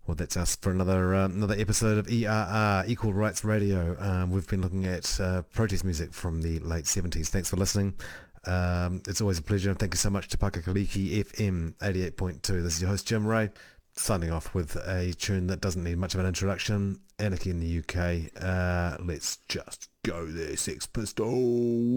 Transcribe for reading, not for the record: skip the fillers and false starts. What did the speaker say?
Well, that's us for another episode of ERR, Equal Rights Radio. We've been looking at protest music from the late 70s. Thanks for listening. It's always a pleasure. Thank you so much to Pakakaliki FM 88.2. This is your host, Jim Ray, signing off with a tune that doesn't need much of an introduction. Anarchy in the UK. Let's just go there, Sex Pistols.